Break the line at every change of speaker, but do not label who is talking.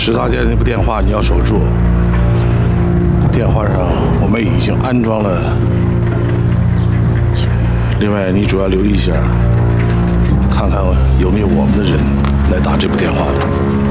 食杂店那部电话你要守住。电话上我们已经安装了，另外你主要留意一下，看看有没有我们的人来打这部电话的。